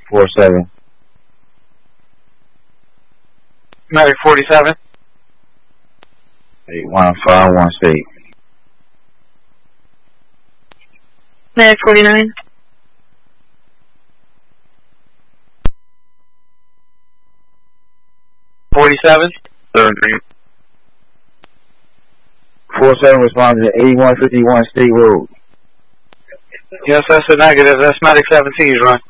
47. Medic 47. 8151 state. Medic 49. 47. 47 responded to 8151 State Road. Yes, that's a negative. That's Medic 17's run.